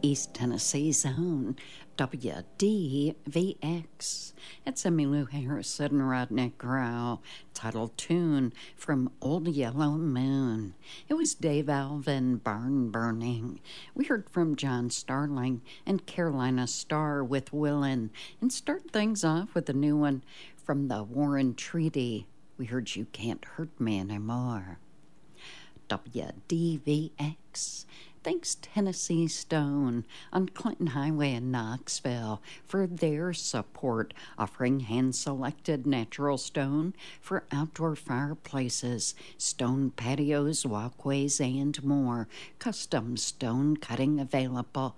East Tennessee's own WDVX. It's Emmylou Harrison and Rodney Grau, titled tune from Old Yellow Moon. It was Dave Alvin, Barn Burning. We heard from John Starling and Carolina Starr with Willin', and start things off with a new one from the Warren Treaty. We heard You Can't Hurt Me Anymore. WDVX. Thanks Tennessee Stone on Clinton Highway in Knoxville for their support, offering hand-selected natural stone for outdoor fireplaces, stone patios, walkways, and more. Custom stone cutting available.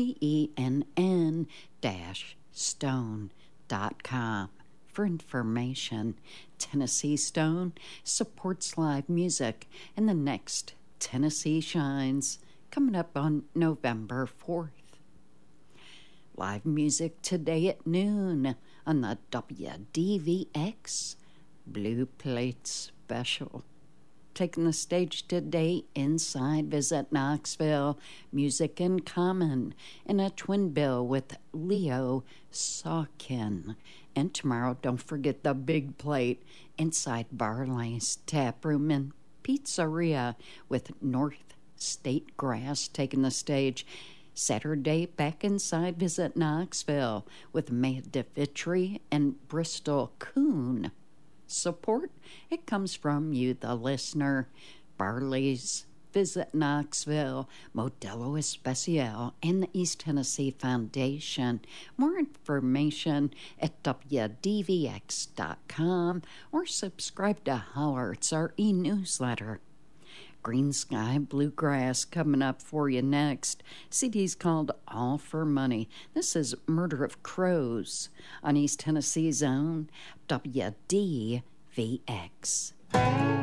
TENN-stone.com. For information, Tennessee Stone supports live music, and the next Tennessee Shines coming up on November 4th. Live music today at noon on the WDVX Blue Plate Special. Taking the stage today inside Visit Knoxville, Music in Common, in a twin bill with Leo Sawkin. And tomorrow, don't forget the Big Plate inside Barley's Tap Room and Pizzeria with North State Grass taking the stage. Saturday, back inside Visit Knoxville with Maya DeVitri and Bristol Coon. Support, it comes from you, the listener. Barley's, Visit Knoxville, Modelo Especial, and the East Tennessee Foundation. More information at WDVX.com or subscribe to Holler. It's our e-newsletter. Green Sky Bluegrass coming up for you next. CD's called All for Money. This is Murder of Crows on East Tennessee's own WDVX.